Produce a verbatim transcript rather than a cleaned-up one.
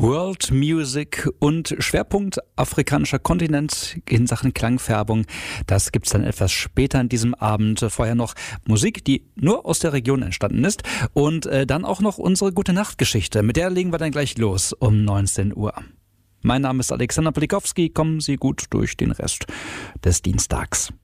World Music und Schwerpunkt afrikanischer Kontinent in Sachen Klangfärbung. Das gibt's dann etwas später in diesem Abend. Vorher noch Musik, die nur aus der Region entstanden ist. Und äh, dann auch noch unsere Gute-Nacht-Geschichte. Mit der legen wir dann gleich los um neunzehn Uhr. Mein Name ist Alexander Polikowski. Kommen Sie gut durch den Rest des Dienstags.